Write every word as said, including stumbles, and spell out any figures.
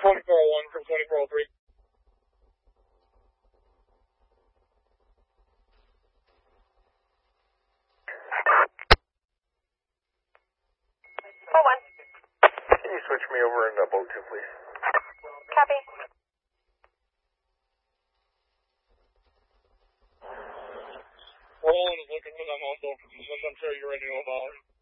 twenty-four oh one from twenty-four oh three. four one. Can you switch me over into boat two, please? Copy. Roland is looking for them also. I'm sure you already know about it.